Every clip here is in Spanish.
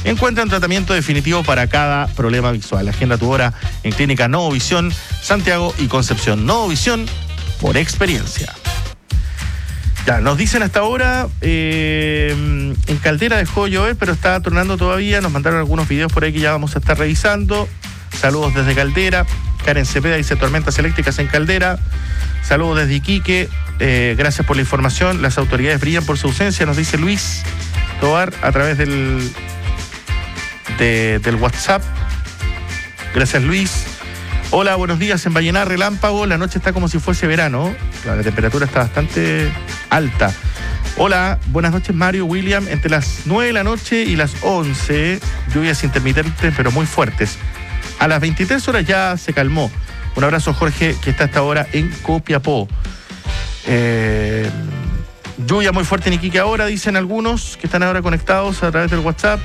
Encuentra un tratamiento definitivo para cada problema visual. Agenda tu hora en Clínica Novo Visión, Santiago y Concepción. Novo Visión, por experiencia. Ya, nos dicen hasta ahora, en Caldera dejó de llover, pero está tornando todavía. Nos mandaron algunos videos por ahí que ya vamos a estar revisando. Saludos desde Caldera. Karen Cepeda dice tormentas eléctricas en Caldera. Saludos desde Iquique. Gracias por la información. Las autoridades brillan por su ausencia, nos dice Luis Tobar a través del WhatsApp. Gracias, Luis. Hola, buenos días. En Vallenar, relámpago. La noche está como si fuese verano. La temperatura está bastante alta. Hola, buenas noches, Mario, William. Entre las 9 de la noche y las 11, lluvias intermitentes pero muy fuertes. A las 23 horas ya se calmó. Un abrazo, Jorge, que está hasta ahora en Copiapó. Lluvia muy fuerte en Iquique ahora, dicen algunos que están ahora conectados a través del WhatsApp.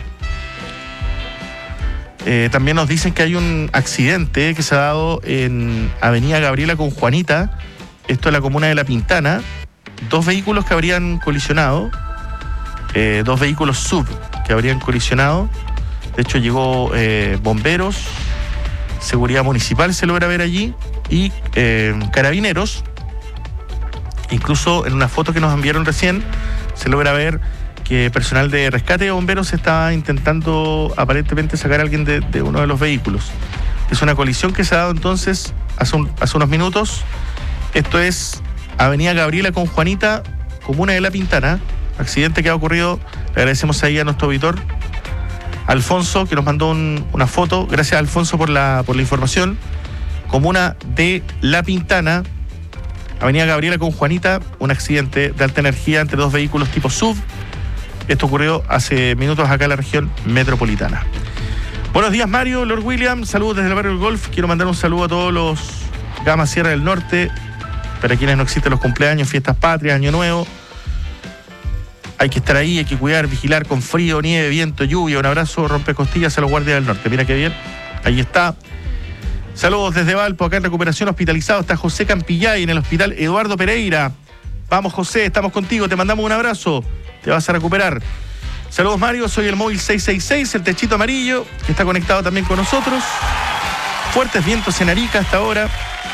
También nos dicen que hay un accidente que se ha dado en Avenida Gabriela con Juanita, esto en la comuna de La Pintana. 2 vehículos que habrían colisionado, 2 vehículos sub que habrían colisionado. De hecho llegó bomberos, seguridad municipal se logra ver allí y carabineros. Incluso en una foto que nos enviaron recién se logra ver que personal de rescate de bomberos está intentando aparentemente sacar a alguien de uno de los vehículos. Es una colisión que se ha dado entonces hace unos minutos. Esto es Avenida Gabriela con Juanita, comuna de La Pintana. Accidente que ha ocurrido. Le agradecemos ahí a nuestro auditor Alfonso, que nos mandó una foto. Gracias, Alfonso, por la información. Comuna de La Pintana, Avenida Gabriela con Juanita, un accidente de alta energía entre 2 vehículos tipo SUV. Esto ocurrió hace minutos acá en la región metropolitana. Buenos días, Mario, Lord William. Saludos desde el barrio del Golf. Quiero mandar un saludo a todos los Gama Sierra del Norte. Para quienes no existen los cumpleaños, fiestas patrias, Año Nuevo. Hay que estar ahí, hay que cuidar, vigilar con frío, nieve, viento, lluvia. Un abrazo, rompecostillas a los guardias del norte. Mira qué bien. Ahí está. Saludos desde Valpo, acá en recuperación, hospitalizado. Está José Campillay en el hospital Eduardo Pereira. Vamos, José, estamos contigo. Te mandamos un abrazo. Te vas a recuperar. Saludos, Mario. Soy el móvil 666, el techito amarillo, que está conectado también con nosotros. Fuertes vientos en Arica hasta ahora.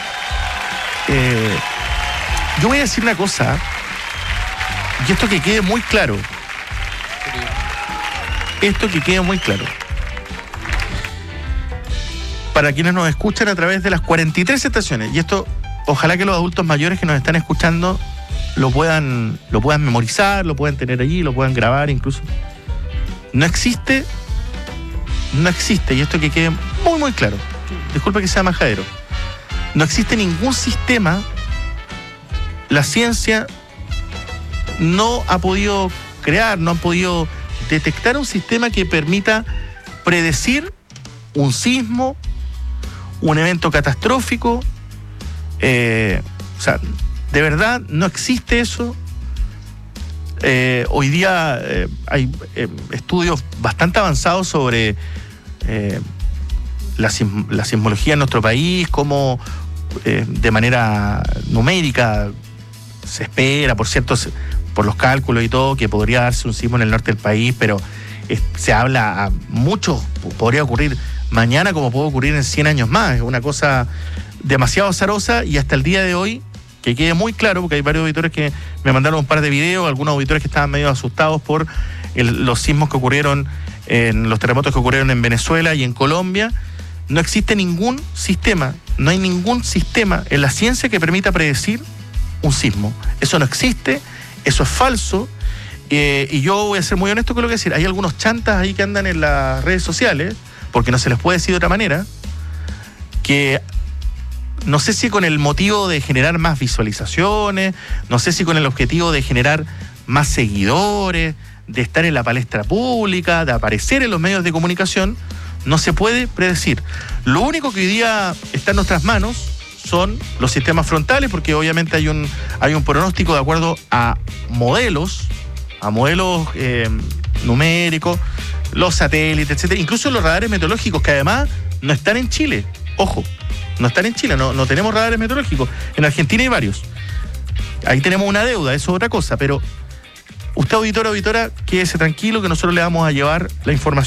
Yo voy a decir una cosa, y esto que quede muy claro. Para quienes nos escuchan a través de las 43 estaciones, y esto, ojalá que los adultos mayores que nos están escuchando lo puedan memorizar, lo puedan tener allí, lo puedan grabar incluso. No existe, y esto que quede muy, muy claro. Disculpe que sea majadero. No existe ningún sistema. La ciencia no ha podido crear, no ha podido detectar un sistema que permita predecir un sismo, un evento catastrófico. O sea, de verdad no existe eso. Hoy día hay estudios bastante avanzados sobre la sismología en nuestro país, cómo de manera numérica se espera, por cierto, por los cálculos y todo, que podría darse un sismo en el norte del país, pero se habla a muchos, podría ocurrir mañana como puede ocurrir en 100 años más. Es una cosa demasiado azarosa y hasta el día de hoy, que quede muy claro, porque hay varios auditores que me mandaron un par de videos, algunos auditores que estaban medio asustados por los sismos que ocurrieron, los terremotos que ocurrieron en Venezuela y en Colombia. No existe ningún sistema, no hay ningún sistema en la ciencia que permita predecir un sismo. Eso no existe, eso es falso. Y yo voy a ser muy honesto con lo que decir. Hay algunos chantas ahí que andan en las redes sociales, porque no se les puede decir de otra manera, que no sé si con el motivo de generar más visualizaciones, no sé si con el objetivo de generar más seguidores, de estar en la palestra pública, de aparecer en los medios de comunicación, no se puede predecir. Lo único que hoy día está en nuestras manos son los sistemas frontales, porque obviamente hay un pronóstico de acuerdo a modelos numéricos, los satélites, etcétera, incluso los radares meteorológicos, que además no están en Chile. Ojo, no están en Chile, no tenemos radares meteorológicos. En Argentina hay varios. Ahí tenemos una deuda, eso es otra cosa, pero usted, auditora, quédese tranquilo que nosotros le vamos a llevar la información